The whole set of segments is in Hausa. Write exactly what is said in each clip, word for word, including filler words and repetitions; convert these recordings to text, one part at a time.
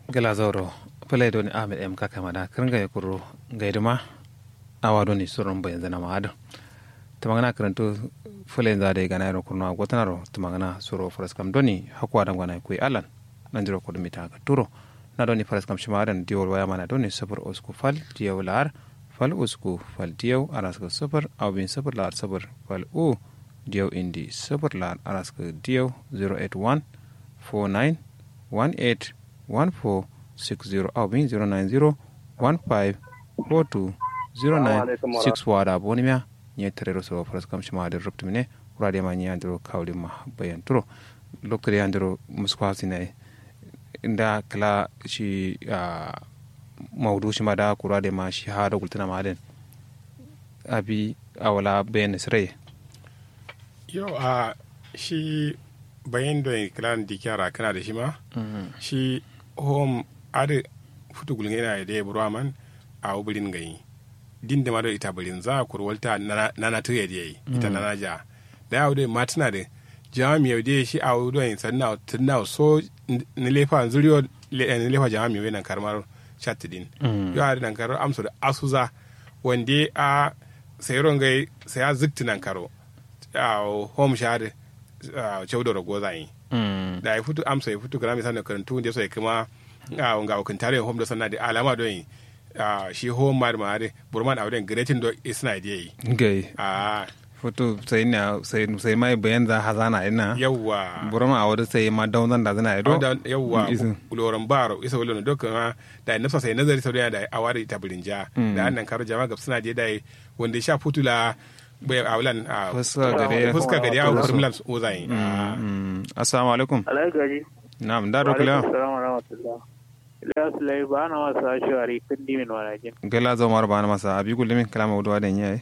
gala zauro pele doni ahmed m kaka mada kirnga yakuru gaiduma awa doni surun bayan zana ma'adin tamangana karanto fule zade gana yaro kurno gotanaro tamangana suro faraskam doni hakwa dam gana kuy alan nanjiro ko dumi ta turo na doni faraskam shimaran diol waya mana doni sabur usku fal diyaw lar fal usku fal diyaw araska sabur aw bin sabur lar sabur fal u diyaw indi sabur lar araska diyaw zero eight one four nine one eight one four six zero aw bin zero nine zero one five four two zero nine six wada bonimia nye terero so faraskam shima da rubtu mine urade ma nya ndro kawli ma bayan turo lokari andro muskwasi ne inda kala shi maudu shi ma da kurade ma shi ha da gultana ma den abi awala bayan sire yo a shi bayan do klan dikyara kana da shi ma shi home ade futu gulngena da burwaman a ubulin gayi din da mado ita bulin za kurwalta nana tuye da yayi ita nana ja da yawo dai matuna da jami yau dai shi a wudo yin sanna tunna so ni lefa zuriyo ni lefa jami yau nan karmar chat din yo a nan karo amso da asuza wande a sayron gai sai a zikti nan karo a home share chaudo rogo zai da ya futu amso ya futu grami sanin karantu da sai kuma ga ga kantare home da sanna da alama don yi shi home mar mare burman awden gretin do isna idea gai ah foto sai na sai sai mai bayan da hazana ina yawa burma awda sai ma daunan da zana ido yawa uloran baro isa wala doka da nafsa sai nazari sau da awari ta burinja da annan karo jama'a gab suna je dai wanda sha futula bai awlan fuska gare fuska gare a burmlan ozai assalamu alaikum alaikum na'am da rokla assalamu alaikum Ilyas lai ba na masa shawari kun dimin walakin. Gala zomar ba na masa abi kullumin kalama wuduwa da yayi.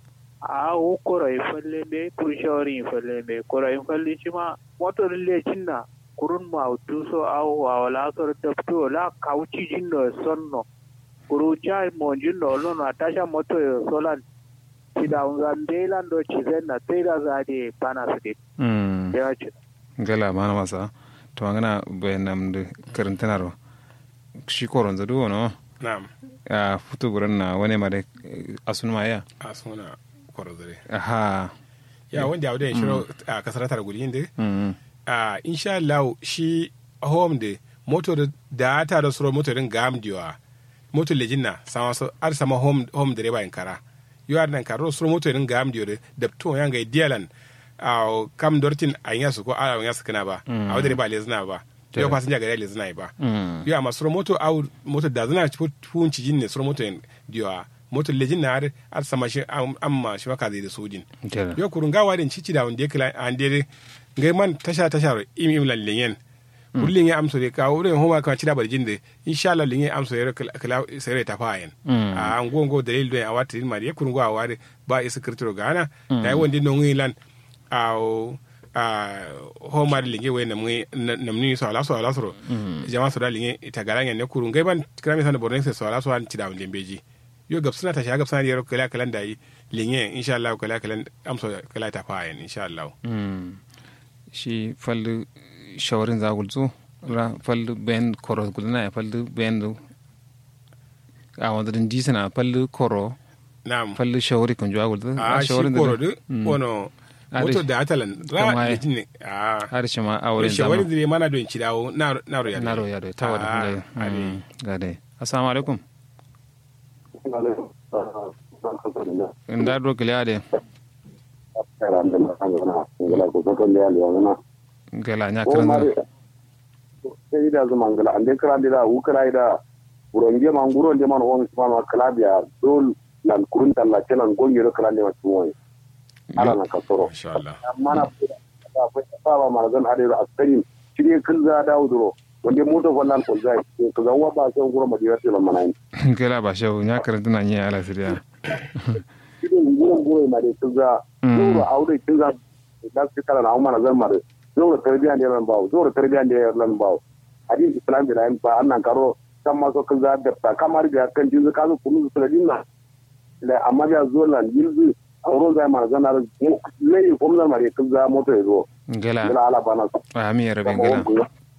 A wo koro ifalle be kur shawari ifalle be koro ifalle shi ma motor le cinna kurun ma utu so aw wala so tapto la kauci jinno sonno. Kuru chai mo jinno lo na tasha moto solan. Sida unga mbela ndo chizenna tera zade pana sidi. Mm. Yachi. Gala ba na masa to ngana bayanam de karantanaro. Shi koron zadu no na'am a futu guran na wani mare asunma ya asuna koron zare aha ya wanda ya wadai shiro a kasaratar guri inde a insha Allah shi home de motor da ta da suro motorin gamdiwa motor lejinna sama so ar sama home home direba in kara yo ar nan karo suro motorin gamdiwa da to yanga dialan a kam dortin anya su ko a anya su kana ba a wadai ba lezna ba yau fasinja gari le zina ba yau amma suro moto au moto da zina fun cijin ne suro moto diwa moto lejin na har har sama shi amma shi maka zai da sojin yau kurun gawa din cici da wanda kila an dai ngai man tasha tasha imi im lan lenyen kullin ya amso de ka wurin homa ka cida barjin de insha Allah lenyen amso ya kala sai ta fayen a an gongo dalil do ya wata din ma ya kurun gawa de ba isa kirtiro gana dai wanda non lan au a homar linge we namwe namni so ala so ala so jama so da linge ita garanya ne kurun gai ban krami san borne so ala so an ci da wande beji yo gabsuna ta sha gabsuna yaro kala kala dai linge insha Allah kala kala amso kala ta fayen insha Allah mm shi fallu shawarin zagulzu ra fallu ben koro gulna fallu ben a wanda din disana fallu koro na'am fallu shawari kun jagulzu a shawarin koro du wono moto da atalan ra da jinne a har shi ma auren zama shawari dire mana don ci dawo na na roya na roya da tawa da dai ga dai assalamu alaikum inda do kila de gala nya kan sai da zuma gala ande kran da u kra da buronje manguro de man won ma kala biya dol nan kurun talla kenan gongiro kran de ma tuwo ala na kasoro amma na da fa ba ma zan ade da askari shirye kun za dawo duro wanda moto wannan ko zai ko ga wa ba sai gura madiyar ta manai kala ba shawo nya karanta na nya ala siriya idan gura gura ma dai tuza duro aure tuza da su kala na umma zan mare duro tarbiya ne ran bawo duro tarbiya ne ran bawo hadin islam da nan ba annan karo kan ma so kun za da kamar da kan jinzu ka zo kunu su ladina da amma ya zo lan yilzu auro zai ma zanar lai ko mun mare kun za moto yazo gala gala ala bana ami ya rabin gala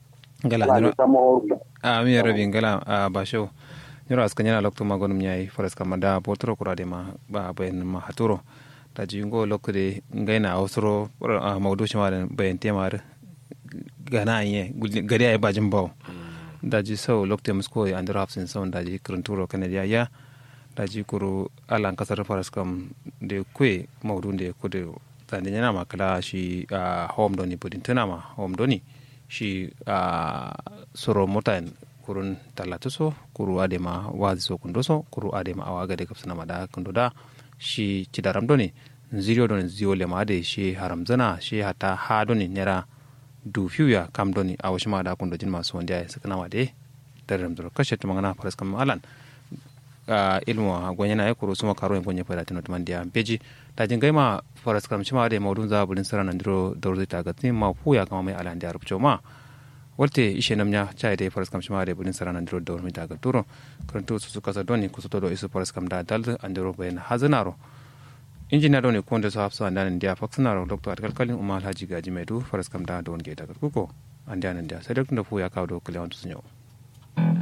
ngala ala nyoro ni sama or a mi rabi ngala a basho nyoro aska nyana lokto magonum nyai faras kamada botro kurade ma ba bayan ma haturo ta jingo lokde ngaina ausro mawdu shimaren bayan temar gana ye gari ay bajin baw daji sau lokte musko ya andro hafsin sau daji kuranturo kanadiya ya daji kuru alan kasar faras kam de kwe mawdu de kude tande nyana makala shi home doni budin tunama home doni shi soro motan kurun talatuso kuru adema wazi so kundoso kuru adema awaga de kapsana mada kundoda shi cidaram doni ziriyo doni ziyo lema de shi haram zana shi hata ha doni nera du fiya kam doni a wasu mada kundo jin masu wanda ya saka nama de daram dro kashe to mangana faras kam alan ilmu gonya na yakuru suma karo en gonya fara tino mandia beji ta jin gaima faras kam shima de maudun za bulin saran andro dorzi ta gatni ma fuya kama mai alan da rubcho ma wolte ishe namnya chai de faras kam shima de bulin saran andro dormi ta gaturo kanto su suka sa doni kusoto do isu faras kam da dal andro bayan hazanaro injina doni konde so hafsa andan dia faksanaro dr kalkalin umar haji gaji medu faras kam da don ge ta kuko andan dia sadok ndo fuya kawo do kalewan tusunyo